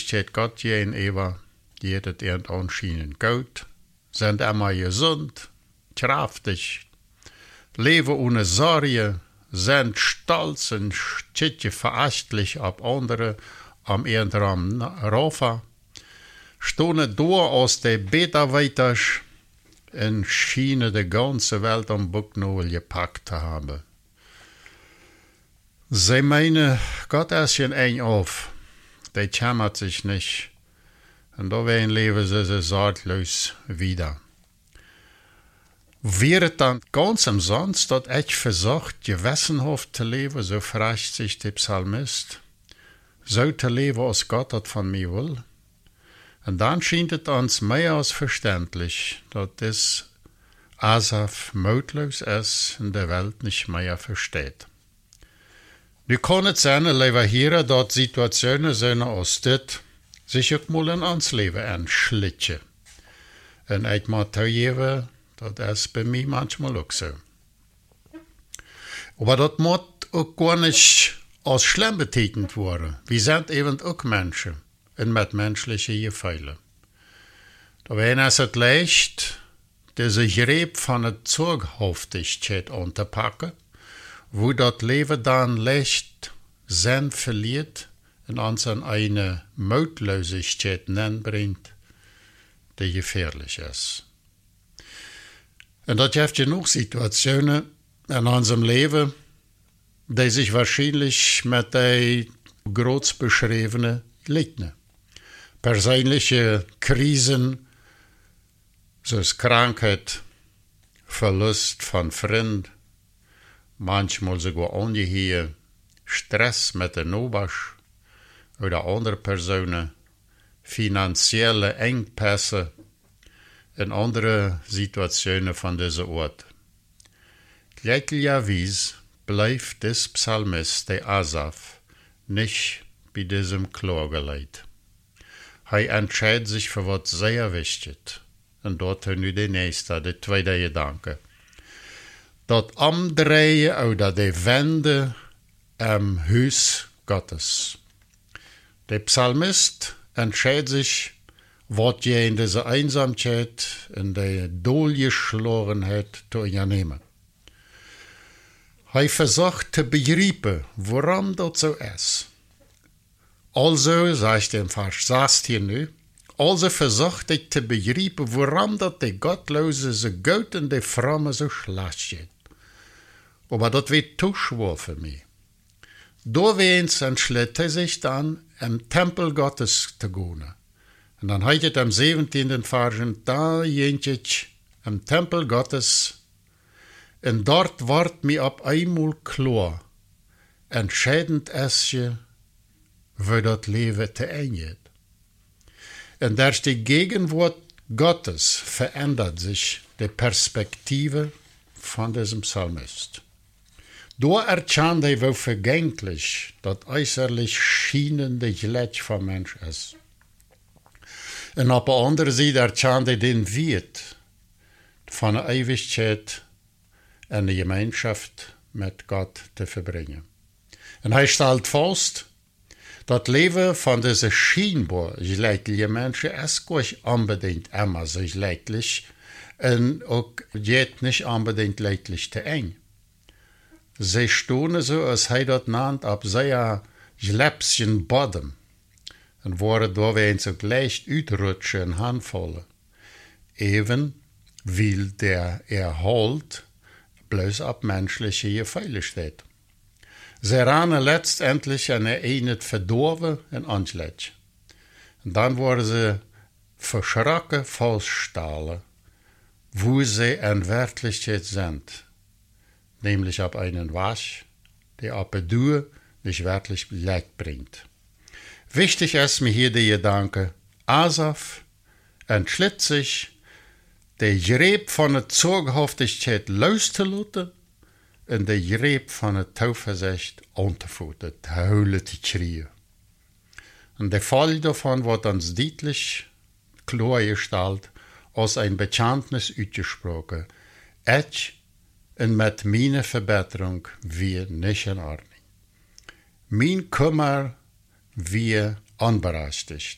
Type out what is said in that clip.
Freundlichkeit Gott gegenüber geht es ihnen anscheinend gut, sind immer gesund, kräftig, leben ohne Sorge, sind stolz und stehen verachtlich ab andere am ihren Rauf, stehen durch aus der Beta-Weiters und schienen die ganze Welt am Bucknol gepackt zu haben. Sie meinen, Gott ist ihnen eng auf, der kümmert sich nicht, und da leben sie sorglos wieder. Wäre dann ganz umsonst, dass ich versucht, gewissenhaft zu leben, so fragt sich der Psalmist, so zu leben, als Gott das von mir will? Und dann scheint es uns mehr als verständlich, dass das Asaf mutlos ist und der Welt nicht mehr versteht. Nu kann es sein, lieber hier, dass Situationen sind als das, sich auch mal in ons Leben anschlitschen. Und ich muss zugeben, das ist bei mir manchmal auch so. Aber das muss auch gar nicht als schlimm betitelt werden. Wir sind eben auch Menschen und mit menschlichen Gefühlen. Da ist es leicht, diese Greep von der Zorghaftigkeit anzupacken, wo das Leben dann leicht Sinn verliert und uns an eine Mutlosigkeit bringt, die gefährlich ist. Und das gibt genug Situationen in unserem Leben, die sich wahrscheinlich mit der groß beschriebenen liegen. Persönliche Krisen, so ist Krankheit, Verlust von Freunden, manchmal sogar Ungeheir, Stress mit den Obasch oder anderen Personen, finanzielle Engpässe und andere Situationen von dieser Art. Glücklicherweise bleibt des Psalmist, der Asaf, nicht bei diesem Klagelied. Er entscheidet sich für was sehr wichtig. Und dort haben wir den nächsten, der zweite Gedanke. Das Umdrehen oder die Wende am Haus Gottes. Der Psalmist entscheidet sich, was je in dieser Einsamkeit, in der Dolgeschlorenheit zu übernehmen. Er versucht zu begreifen, warum das so ist. Also, sagt er im Vers 16 nu, also versucht ich zu begreifen, warum das die Gottlose so gut und die Fromme so schlecht geht. Aber das wird zu schwer für mich. Da entschließt er sich dann, im Tempel Gottes zu gehen. Und dann heißt es am 17. Vers, da ging ich im Tempel Gottes, und dort wird mir ab einmal klar, entscheidend ist je, wo das Leben zu Ende geht. Und durch die Gegenwart Gottes verändert sich die Perspektive von diesem Psalmist. Da erkennt er, wie vergänglich das äußerlich schienende Gleich vom Mensch ist. Und auf der anderen Seite erkennt er den Wert von der Ewigkeit in der Gemeinschaft mit Gott zu verbringen. Und er stellt fest, das Leben von diesen scheinbar gleichen Menschen ist gar nicht unbedingt immer so gleich und auch geht nicht unbedingt gleich zu eng. Sie stehen so, als er das nannt, auf sehr schläpschen Boden und worden da so leicht utrutschen und handfallen. Eben, weil der Erhalt bloß ab menschliche Gefühle steht. Sie ranen letztendlich an eine verdorben und anschlecht. Und dann wurden sie verschrocken feststellen, wo sie in Wirklichkeit sind. Nämlich ab einen Wasch, der ab der Dur nicht wirklich Leid bringt. Wichtig ist mir hier der Gedanke, Asaf entschlitt sich, der Greep von der Zorghaftigkeit loszulassen und der Greep von der Tauversicht anzufuttern, zu heulen, zu schreien. Und der Fall davon wird uns deutlich klargestellt, als ein Bekenntnis ausgesprochen. Ich und mit meiner Verbesserung wir nicht in Ordnung. Mein Kummer wir unberechtigt.